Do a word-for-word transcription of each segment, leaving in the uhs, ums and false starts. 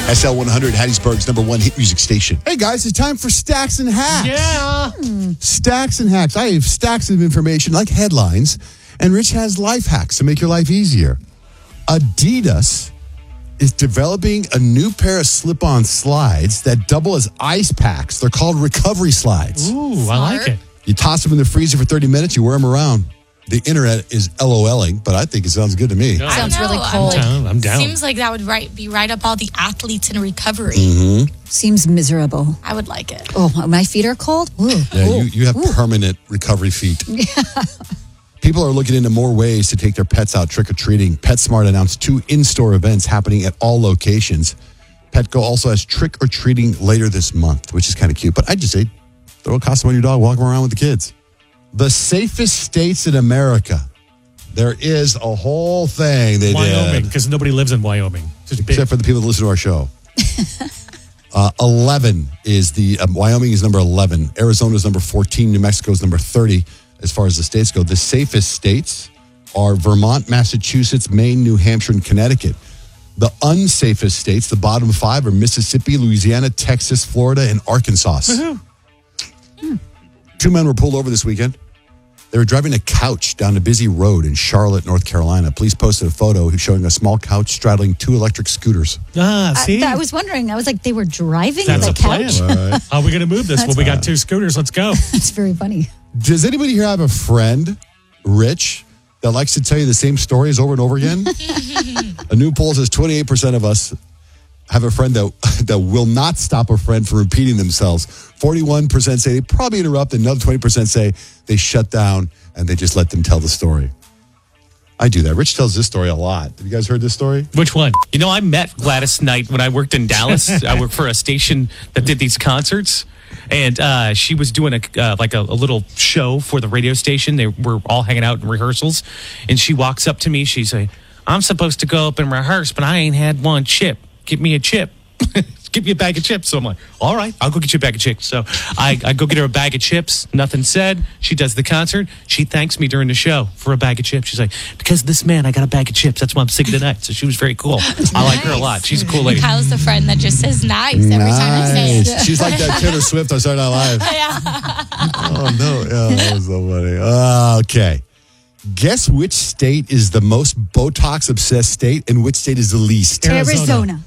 S L one hundred, Hattiesburg's number one hit music station. Hey guys, it's time for Stacks and Hacks. Yeah. Stacks and Hacks. I have stacks of information like headlines, and Rich has life hacks to make your life easier. Adidas is developing a new pair of slip-on slides that double as ice packs. They're called recovery slides. Ooh, I like it. You toss them in the freezer for thirty minutes, you wear them around. The internet is LOLing, but I think it sounds good to me. No. Sounds really I'm cold. down. I'm down. Seems like that would right, be right up all the athletes in recovery. Mm-hmm. Seems miserable. I would like it. Oh, my feet are cold? Ooh. Yeah, Ooh. you, you have Ooh. permanent recovery feet. People are looking into more ways to take their pets out trick-or-treating. PetSmart announced two in-store events happening at all locations. Petco also has trick-or-treating later this month, which is kind of cute. But I'd just say, throw a costume on your dog, walk around with the kids. The safest states in America. There is a whole thing they Wyoming, did. because nobody lives in Wyoming. Just big. Except for the people that listen to our show. uh, eleven is the, um, Wyoming is number eleven. Arizona is number fourteen. New Mexico is number thirty as far as the states go. The safest states are Vermont, Massachusetts, Maine, New Hampshire, and Connecticut. The unsafest states, the bottom five, are Mississippi, Louisiana, Texas, Florida, and Arkansas. Woohoo. Two men were pulled over this weekend. They were driving a couch down a busy road in Charlotte, North Carolina. Police posted a photo showing a small couch straddling two electric scooters. Ah, see? I, I was wondering. I was like, they were driving That's the a plan. couch? Right. How are we going to move this? That's Well, we got two scooters. Let's go. It's very funny. Does anybody here have a friend, Rich, that likes to tell you the same stories over and over again? A new poll says twenty-eight percent of us have a friend that that will not stop a friend from repeating themselves. forty-one percent say they probably interrupt, and another twenty percent say they shut down and they just let them tell the story. I do that. Rich tells this story a lot. Have you guys heard this story? Which one? You know, I met Gladys Knight when I worked in Dallas. I worked for a station that did these concerts. And uh, she was doing a uh, like a, a little show for the radio station. They were all hanging out in rehearsals. And she walks up to me. She's like, I'm supposed to go up and rehearse, but I ain't had one chip. Give me a chip. Give me a bag of chips. So I'm like, all right, I'll go get you a bag of chips. So I, I go get her a bag of chips. Nothing said. She does the concert. She thanks me during the show for a bag of chips. She's like, because of this man, I got a bag of chips. That's why I'm singing tonight. So she was very cool. I like her a lot. She's a cool lady. How's the friend that just says nice every time I say it? She's like that Taylor Swift on Saturday Night Live. Oh, no. Oh, that was so funny. Uh, okay. Guess which state is the most Botox-obsessed state and which state is the least? Arizona.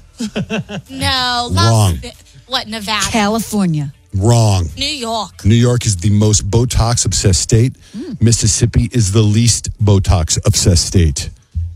No. Wrong. Las- What, Nevada? California. Wrong. New York. New York is the most Botox-obsessed state. Mm. Mississippi is the least Botox-obsessed state.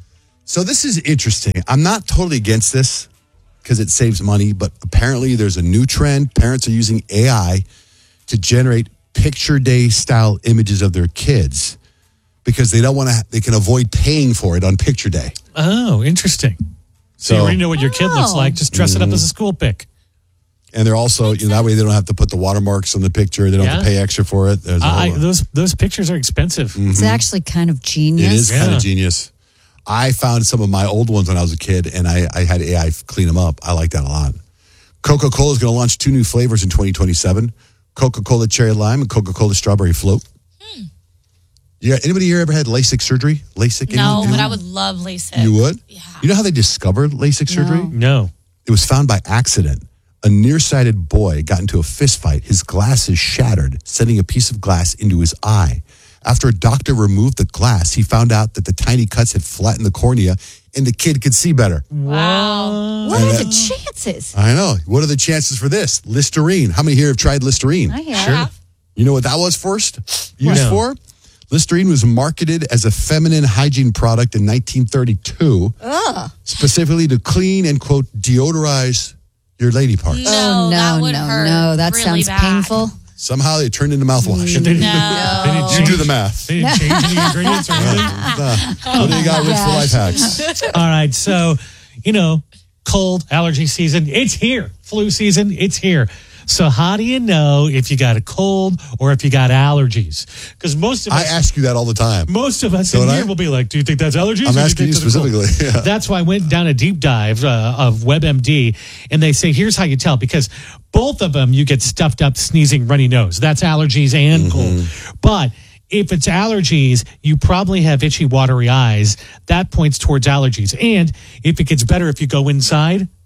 So this is interesting. I'm not totally against this because it saves money, but apparently there's a new trend. Parents are using A I to generate picture day style images of their kids because they don't want to, they can avoid paying for it on picture day. Oh, interesting. So, So- you already know what your kid looks Oh. like. Just dress it up as a school pic. And they're also, you know, that way they don't have to put the watermarks on the picture. They don't have to Yeah. pay extra for it. There's a I, whole- those those pictures are expensive. It's actually kind of It genius. is kind Yeah. of genius. I found some of my old ones when I was a kid, and I, I had A I clean them up. I like that a lot. Coca-Cola is going to launch two new flavors in twenty twenty-seven. Coca-Cola Cherry Lime and Coca-Cola Strawberry Float. Hmm. Yeah, anybody here ever had LASIK surgery? LASIK? No, anyone? but I would love LASIK. You would? Yeah. You know how they discovered LASIK surgery? No. It was found by accident. A nearsighted boy got into a fist fight. His glasses shattered, sending a piece of glass into his eye. After a doctor removed the glass, he found out that the tiny cuts had flattened the cornea and the kid could see better. Wow. What And are that- the chances? I know. What are the chances for this? Listerine. How many here have tried Listerine? I have. Sure. You know what that was first used No. for? Listerine was marketed as a feminine hygiene product in nineteen thirty-two, specifically to clean and, quote, deodorize your lady parts. No, Oh, that no, would no, hurt no. That really sounds bad. painful. Somehow they turned into mouthwash. They didn't, No. they didn't You change, do the math. They didn't change any ingredients or anything. Uh, what do you got, Rich, for life hacks? All right. So, you know, cold, allergy season, it's here. Flu season, it's here. So how do you know if you got a cold or if you got allergies? Because most of I us, ask you that all the time. most of us Don't in I? here will be like, do you think that's allergies? I'm or do asking you think that's a cold?" specifically. Yeah. That's why I went down a deep dive uh, of WebMD, and they say, here's how you tell, because both of them, you get stuffed up, sneezing, runny nose. That's allergies and cold. But if it's allergies, you probably have itchy, watery eyes. That points towards allergies. And if it gets better if you go inside,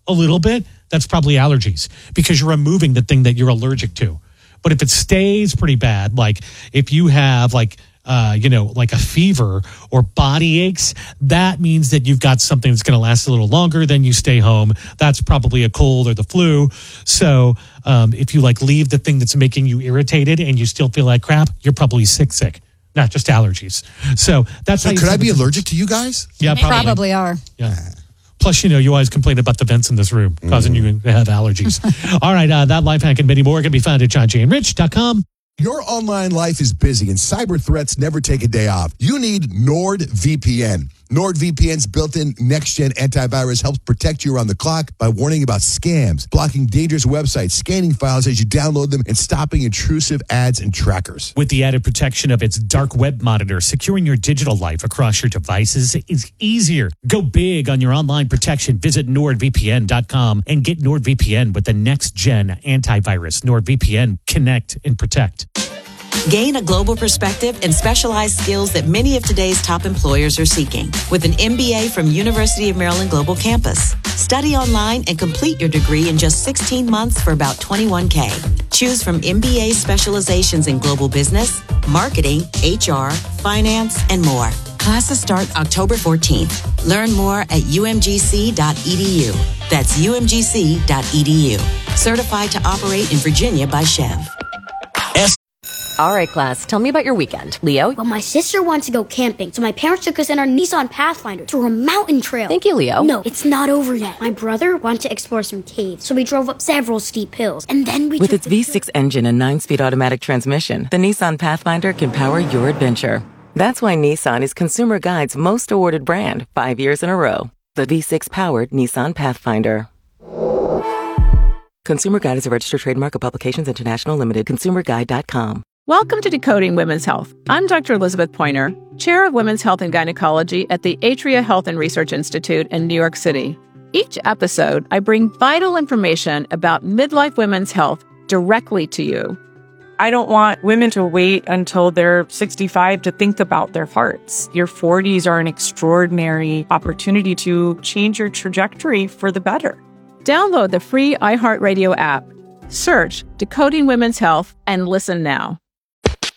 a little bit, that's probably allergies because you're removing the thing that you're allergic to. But if it stays pretty bad, like if you have like, uh, you know, like a fever or body aches, that means that you've got something that's going to last a little longer. Then you stay home. That's probably a cold or the flu. So um, if you like leave the thing that's making you irritated and you still feel like crap, you're probably sick, sick, not just allergies. So that's So how you could I be see- allergic to you guys? Yeah, probably. Probably are. Yeah. Plus, you know, you always complain about the vents in this room causing you to have allergies. All right, uh, that life hack and many more can be found at john j and rich dot com. Your online life is busy and cyber threats never take a day off. You need NordVPN. NordVPN's built-in next-gen antivirus helps protect you around the clock by warning about scams, blocking dangerous websites, scanning files as you download them, and stopping intrusive ads and trackers. With the added protection of its dark web monitor, securing your digital life across your devices is easier. Go big on your online protection. Visit nord v p n dot com and get NordVPN with the next-gen antivirus. NordVPN, connect and protect. Gain a global perspective and specialized skills that many of today's top employers are seeking with an M B A from University of Maryland Global Campus. Study online and complete your degree in just sixteen months for about twenty-one K. Choose from M B A specializations in global business, marketing, H R, finance, and more. Classes start October fourteenth. Learn more at u m g c dot e d u. That's u m g c dot e d u. Certified to operate in Virginia by Chev. All right, class, tell me about your weekend. Leo? Well, my sister wants to go camping, so my parents took us in our Nissan Pathfinder through a mountain trail. Thank you, Leo. No, it's not over yet. My brother wanted to explore some caves, so we drove up several steep hills, and then we With took its the V six engine and nine-speed automatic transmission, the Nissan Pathfinder can power your adventure. That's why Nissan is Consumer Guide's most awarded brand five years in a row. The V six-powered Nissan Pathfinder. Consumer Guide is a registered trademark of Publications International Limited. consumer guide dot com. Welcome to Decoding Women's Health. I'm Doctor Elizabeth Pointer, Chair of Women's Health and Gynecology at the Atria Health and Research Institute in New York City. Each episode, I bring vital information about midlife women's health directly to you. I don't want women to wait until they're sixty-five to think about their hearts. Your forties are an extraordinary opportunity to change your trajectory for the better. Download the free iHeartRadio app, search Decoding Women's Health, and listen now.